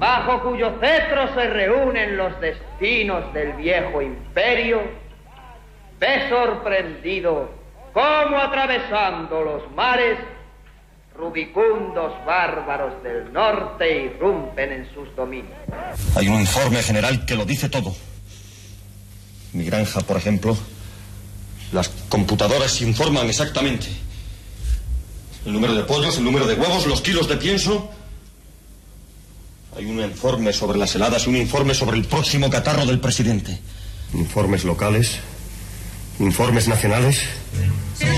bajo cuyo cetro se reúnen los destinos del viejo imperio, ve sorprendido cómo atravesando los mares, rubicundos bárbaros del norte irrumpen en sus dominios. Hay un informe general que lo dice todo. Mi granja, por ejemplo, las computadoras informan exactamente el número de pollos, el número de huevos, los kilos de pienso. Hay un informe sobre las heladas, un informe sobre el próximo catarro del presidente. Informes locales, informes nacionales.